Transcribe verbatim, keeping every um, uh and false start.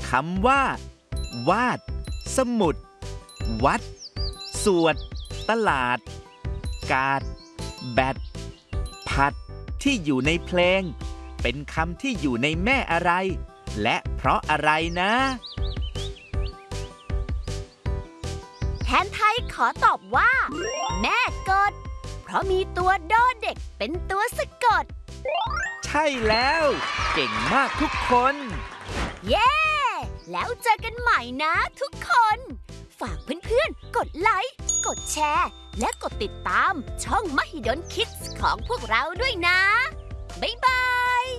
คำว่า วาด สมุด วัด สวด ตลาด กาด แบด ผัด ที่อยู่ในเพลง เป็นคำที่อยู่ในแม่อะไร และเพราะอะไรนะแทนไทยขอตอบว่า แม่กด เพราะมีตัวดอเด็กเป็นตัวสะกดใช่แล้ว เก่งมากทุกคนเย้ แล้วเจอกันใหม่นะทุกคน ฝากเพื่อนๆ กดไลค์ กดแชร์ และกดติดตามช่อง Mahidol Kids ของพวกเราด้วยนะ บ๊ายบาย